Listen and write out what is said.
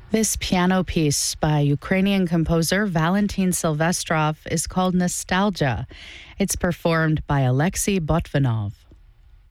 This piano piece by Ukrainian composer Valentin Silvestrov is called Nostalgia. It's performed by Alexei Botvinov.